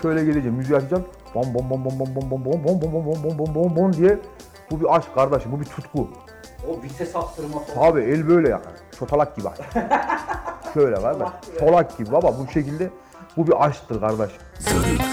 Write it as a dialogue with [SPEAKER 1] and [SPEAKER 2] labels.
[SPEAKER 1] şöyle geleceğim, müziği açacağım. Bom bom bom bom bom bom bom bom bom bom bom bom bom bom bom diye. Bu bir aşk kardeşim, bu bir tutku.
[SPEAKER 2] O vites attırma falan.
[SPEAKER 1] Abi el böyle yani. Çotalak gibi. Şöyle kardeş. Çolak gibi baba bu şekilde. Bu bir aşktır kardeş.